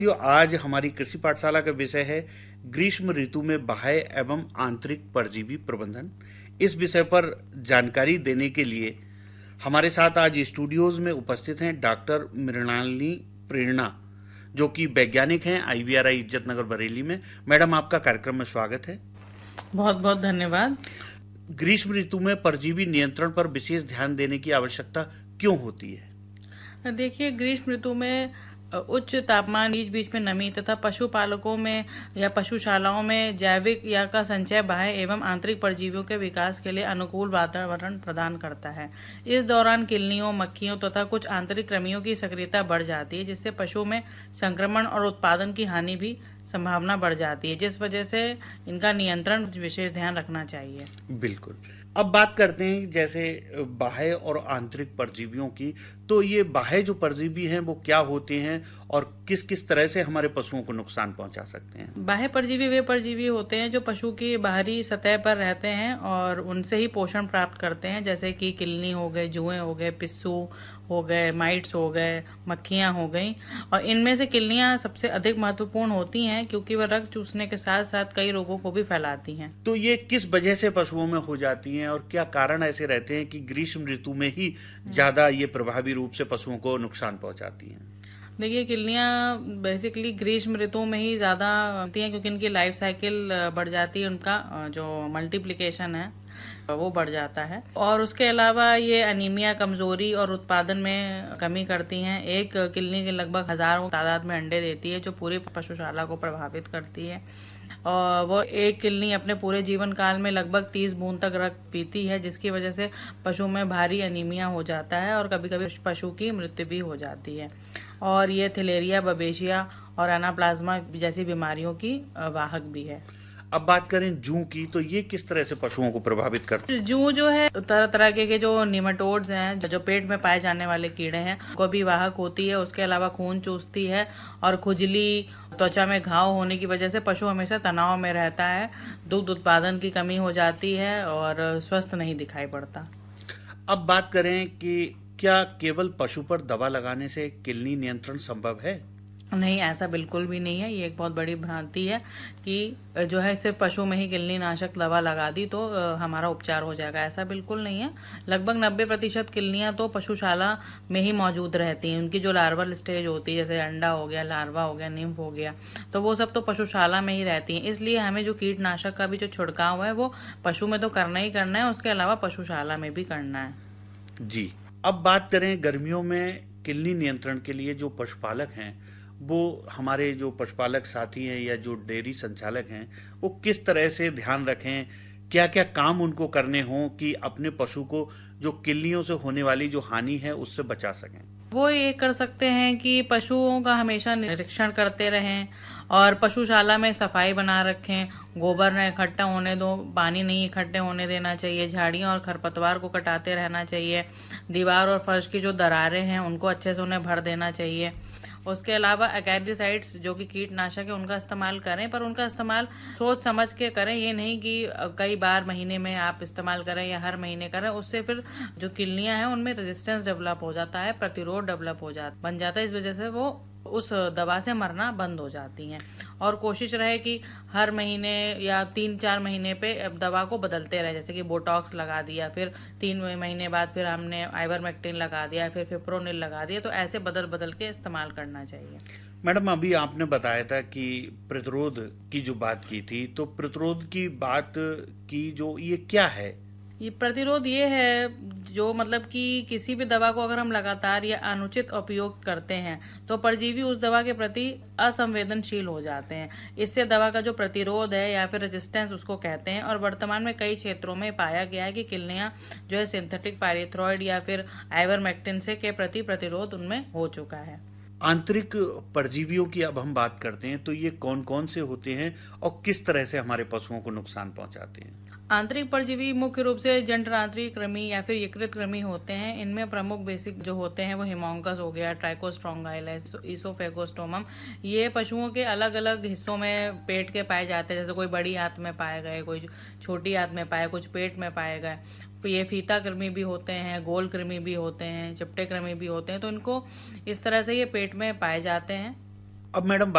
जो आज हमारी कृषि पाठशाला का विषय है ग्रीष्म ऋतु में बाह्य एवं आंतरिक परजीवी प्रबंधन। इस विषय पर जानकारी देने के लिए हमारे साथ आज स्टूडियोज में उपस्थित हैं डॉक्टर मृणालिनी प्रेरणा, जो कि वैज्ञानिक हैं IVRI इज्जत नगर बरेली में। मैडम, आपका कार्यक्रम में स्वागत है। बहुत बहुत धन्यवाद। ग्रीष्म ऋतु में परजीवी नियंत्रण पर विशेष ध्यान देने की आवश्यकता क्यों होती है? देखिए, ग्रीष्म ऋतु में उच्च तापमान, बीच बीच में नमी तथा पशुपालकों में या पशुशालाओं में जैविक या का संचय बाह्य एवं आंतरिक परजीवियों के विकास के लिए अनुकूल वातावरण प्रदान करता है। इस दौरान किलनियों, मक्खियों तथा कुछ आंतरिक कृमियों की सक्रियता बढ़ जाती है, जिससे पशु में संक्रमण और उत्पादन की हानि भी संभावना बढ़ जाती है, जिस वजह से इनका नियंत्रण विशेष ध्यान रखना चाहिए। बिल्कुल। अब बात करते हैं जैसे बाह्य और आंतरिक परजीवियों की। तो ये बाह्य जो परजीवी हैं वो क्या होते हैं और किस किस तरह से हमारे पशुओं को नुकसान पहुंचा सकते हैं? बाह्य परजीवी वे परजीवी होते हैं जो पशु की बाहरी सतह पर रहते हैं और उनसे ही पोषण प्राप्त करते हैं, जैसे कि किलनी हो गए, जुएं हो गए, पिस्सू हो गए, माइट्स हो गए, मक्खियां हो गई। और इनमें से किलनियां सबसे अधिक महत्वपूर्ण होती हैं क्योंकि वह रक्त चूसने के साथ साथ कई रोगों को भी फैलाती हैं। तो ये किस वजह से पशुओं में हो जाती हैं और क्या कारण ऐसे रहते हैं कि ग्रीष्म ऋतु में ही ज्यादा ये प्रभावी रूप से पशुओं को नुकसान पहुंचाती हैं? देखिए, किलनियां बेसिकली ग्रीष्म ऋतु में ही ज्यादा होती हैं क्योंकि इनकी लाइफ साइकिल बढ़ जाती है, उनका जो मल्टीप्लिकेशन है वो बढ़ जाता है। और उसके अलावा ये अनीमिया, कमजोरी और उत्पादन में कमी करती हैं। एक किलनी के लगभग हजारों तादाद में अंडे देती है, जो पूरी पशुशाला को प्रभावित करती है। और वो एक किलनी अपने पूरे जीवन काल में लगभग 30 बूंद तक रक्त पीती है, जिसकी वजह से पशु में भारी अनीमिया हो जाता है और कभी कभी पशु की मृत्यु भी हो जाती है। और ये थैलेरिया, बबेशिया और एनाप्लाज्मा जैसी बीमारियों की वाहक भी है। अब बात करें जूं की, तो ये किस तरह से पशुओं को प्रभावित करते हैं? जूं जो है तरह तरह के जो निमेटोड्स हैं, जो पेट में पाए जाने वाले कीड़े हैं, को भी वाहक होती है। उसके अलावा खून चूसती है और खुजली, त्वचा में घाव होने की वजह से पशु हमेशा तनाव में रहता है, दुग्ध उत्पादन की कमी हो जाती है और स्वस्थ नहीं दिखाई पड़ता। अब बात करें कि क्या केवल पशु पर दवा लगाने से किलनी नियंत्रण संभव है? नहीं, ऐसा बिल्कुल भी नहीं है। ये एक बहुत बड़ी भ्रांति है कि जो है सिर्फ पशु में ही किलनी नाशक दवा लगा दी तो हमारा उपचार हो जाएगा। ऐसा बिल्कुल नहीं है। लगभग 90% किलनियां तो पशुशाला में ही मौजूद रहती हैं। उनकी जो लार्वल स्टेज होती है, जैसे अंडा हो गया, लार्वा हो गया, निम्फ हो गया, तो वो सब तो पशुशाला में ही रहती हैं। इसलिए हमें जो कीटनाशक का भी जो छिड़काव है वो पशु में तो करना ही करना है, उसके अलावा पशुशाला में भी करना है। जी। अब बात करें गर्मियों में किलनी नियंत्रण के लिए जो पशुपालक हैं, वो हमारे जो पशुपालक साथी हैं या जो डेयरी संचालक हैं, वो किस तरह से ध्यान रखें, क्या क्या काम उनको करने हों कि अपने पशु को जो किलनियों से होने वाली जो हानि है उससे बचा सकें? वो ये कर सकते हैं कि पशुओं का हमेशा निरीक्षण करते रहें और पशुशाला में सफाई बना रखें। गोबर न इकट्ठा होने दो, पानी नहीं इकट्ठे होने देना चाहिए, झाड़ियाँ और खरपतवार को कटाते रहना चाहिए। दीवार और फर्श की जो दरारें हैं उनको अच्छे से उन्हें भर देना चाहिए। उसके अलावा एक्रिसाइड्स जो कि कीटनाशक है उनका इस्तेमाल करें, पर उनका इस्तेमाल सोच समझ के करें। ये नहीं कि कई बार महीने में आप इस्तेमाल करें या हर महीने करें। उससे फिर जो किलनियां हैं उनमें रेजिस्टेंस डेवलप हो जाता है, प्रतिरोध डेवलप हो जाता बन जाता है। इस वजह से वो उस दवा से मरना बंद हो जाती हैं। और कोशिश रहे कि हर महीने या 3-4 महीने पे दवा को बदलते रहे, जैसे कि बोटॉक्स लगा दिया, फिर 3 महीने बाद फिर हमने आइवरमेक्टिन लगा दिया, फिर फिप्रोनिल लगा दिया। तो ऐसे बदल बदल के इस्तेमाल करना चाहिए। मैडम, अभी आपने बताया था कि प्रतिरोध की जो बात की थी, तो प्रतिरोध की बात की जो ये क्या है? ये प्रतिरोध ये है जो मतलब कि किसी भी दवा को अगर हम लगातार या अनुचित उपयोग करते हैं तो परजीवी उस दवा के प्रति असंवेदनशील हो जाते हैं। इससे दवा का जो प्रतिरोध है या फिर रेजिस्टेंस उसको कहते हैं। और वर्तमान में कई क्षेत्रों में पाया गया है कि किलनियां जो है सिंथेटिक पायरेथ्रॉइड या फिर आइवरमेक्टिन से के प्रति प्रतिरोध उनमें हो चुका है। आंतरिक परजीवियों की अब हम बात करते हैं, तो ये कौन कौन से होते हैं और किस तरह से हमारे पशुओं को नुकसान पहुंचाते हैं? आंतरिक परजीवी मुख्य रूप से जठरांतरीय कृमि या फिर यकृत कृमि होते हैं। इनमें प्रमुख बेसिक जो होते हैं वो हिमोंकस हो गया, ट्राइकोस्ट्रोंगाइलेस, इसोफेगोस्टोमम। ये पशुओं के अलग अलग हिस्सों में पेट के पाए जाते हैं, जैसे कोई बड़ी आंत में पाए गए, कोई छोटी आंत में पाए, कुछ पेट में पाए गए। ये फीता कृमि भी होते हैं, गोल कृमि भी होते हैं, चिपटे कृमि भी होते हैं। तो इनको इस तरह से ये पेट में पाए जाते हैं। अब मैडम